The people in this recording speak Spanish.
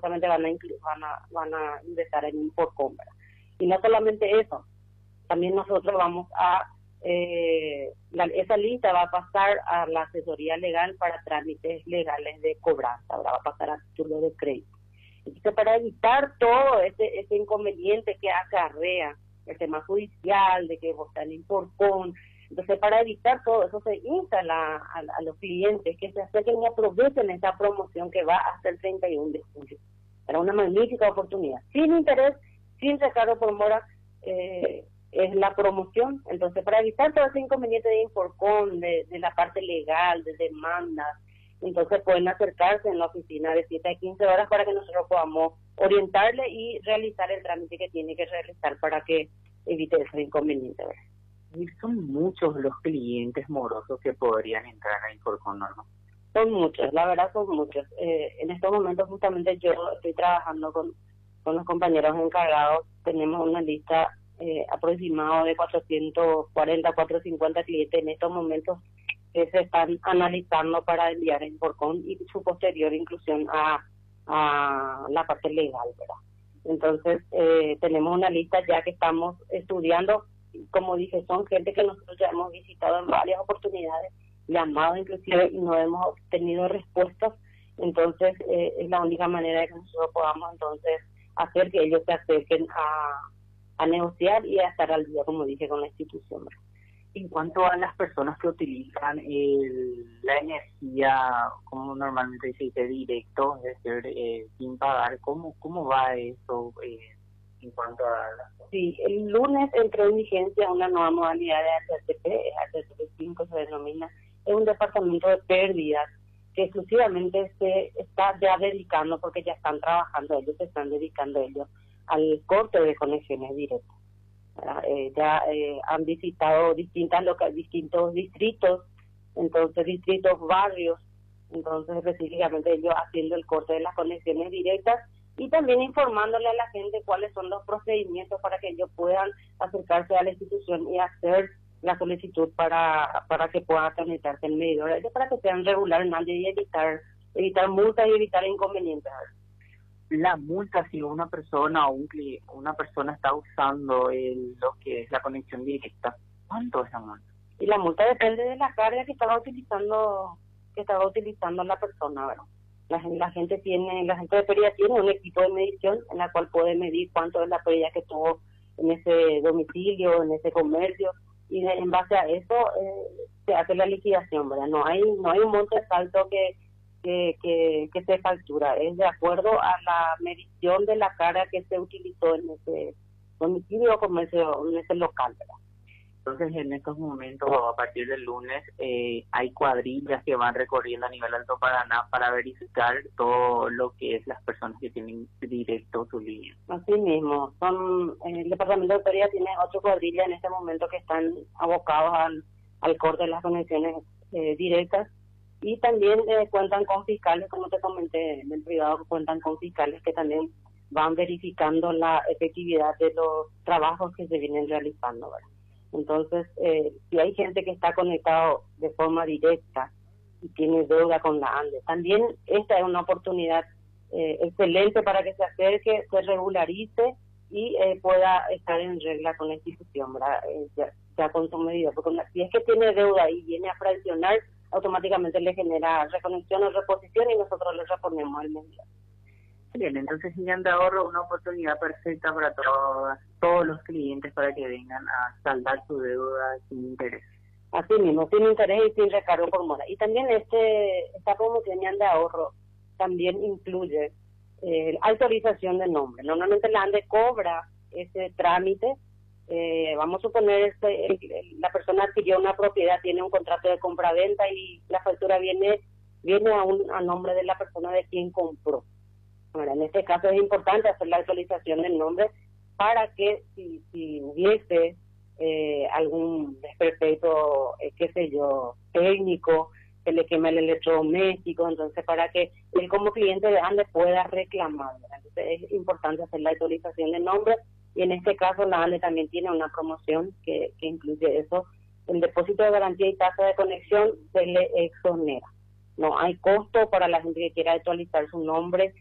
supuestamente van a ingresar en Imporcom, ¿verdad? Y no solamente eso, también nosotros vamos a, esa lista va a pasar a la asesoría legal para trámites legales de cobranza, ¿verdad? Va a pasar a título de crédito. Entonces, para evitar todo ese inconveniente que acarrea el tema judicial, de que vos estás en Imporcom, entonces para evitar todo eso se insta a los clientes que se acerquen y aprovechen esta promoción que va hasta el 31 de julio. Era una magnífica oportunidad, sin interés, sin recargo por mora, es la promoción. Entonces, para evitar todo ese inconveniente de Imporcom, de la parte legal, de demandas, entonces pueden acercarse en la oficina de 7 a 15 horas para que nosotros podamos orientarle y realizar el trámite que tiene que realizar para que evite ese inconveniente, ¿verdad? Y son muchos los clientes morosos que podrían entrar a Inforcom, ¿no? Son muchos, la verdad son muchos. En estos momentos justamente yo estoy trabajando con los compañeros encargados. Tenemos una lista aproximada de 440, 450 clientes en estos momentos que se están analizando para enviar a Inforcom y su posterior inclusión a la parte legal, ¿verdad? Entonces, tenemos una lista ya que estamos estudiando. Como dije, son gente que nosotros ya hemos visitado en varias oportunidades, llamado inclusive, y no hemos obtenido respuestas. Entonces, es la única manera de que nosotros podamos entonces hacer que ellos se acerquen a negociar y a estar al día, como dije, con la institución, ¿verdad? En cuanto a las personas que utilizan la energía, como normalmente se dice, directo, es decir, sin pagar, ¿cómo va eso en cuanto a...? Sí, el lunes entró en vigencia una nueva modalidad de HCP 5 se denomina, es un departamento de pérdidas que exclusivamente se está ya dedicando, porque ya están trabajando ellos, se están dedicando ellos al corte de conexiones directas. Han visitado distintos distritos, entonces distintos barrios, entonces específicamente ellos haciendo el corte de las conexiones directas y también informándole a la gente cuáles son los procedimientos para que ellos puedan acercarse a la institución y hacer la solicitud para que pueda tramitarse el medidor, para que sean regulares y evitar multas y evitar inconvenientes. La multa, si una persona o una persona está usando lo que es la conexión directa, ¿cuánto es la multa? Y la multa depende de la carga que estaba utilizando la persona, ¿verdad? La gente de pérdida tiene un equipo de medición en la cual puede medir cuánto es la pérdida que tuvo en ese domicilio, en ese comercio, y en base a eso se hace la liquidación, ¿verdad? No hay un monto exacto que se factura, es de acuerdo a la medición de la carga que se utilizó en ese domicilio o comercio, en ese local, ¿verdad? Entonces, en estos momentos, o a partir del lunes, hay cuadrillas que van recorriendo a nivel Alto Paraná para verificar todo lo que es las personas que tienen directo su línea. Así mismo, el Departamento de Pérdida tiene 8 cuadrillas en este momento que están abocados al corte de las conexiones directas, y también cuentan con fiscales, como te comenté en el privado, cuentan con fiscales que también van verificando la efectividad de los trabajos que se vienen realizando, ¿verdad? Entonces, si hay gente que está conectado de forma directa y tiene deuda con la ANDE, también esta es una oportunidad excelente para que se acerque, se regularice y pueda estar en regla con la institución, ¿verdad? Ya con su medida, porque si es que tiene deuda y viene a fraccionar, automáticamente le genera reconexión o reposición y nosotros le reponemos el medidor. Bien, entonces Señal de Ahorro, una oportunidad perfecta para todos los clientes para que vengan a saldar su deuda sin interés. Así mismo, sin interés y sin recargo por mora. Y también esta promoción Señal de Ahorro también incluye autorización de nombre. Normalmente la ANDE cobra ese trámite. Vamos a suponer la persona adquirió una propiedad, tiene un contrato de compra-venta y la factura viene a nombre de la persona de quien compró. Ahora, en este caso es importante hacer la actualización del nombre para que si hubiese algún desperfecto, qué sé yo, técnico, que le queme el electrodoméstico, entonces para que él como cliente de ANDE pueda reclamar, ¿verdad? Entonces es importante hacer la actualización del nombre y en este caso la ANDE también tiene una promoción que incluye eso. El depósito de garantía y tasa de conexión se le exonera. No hay costo para la gente que quiera actualizar su nombre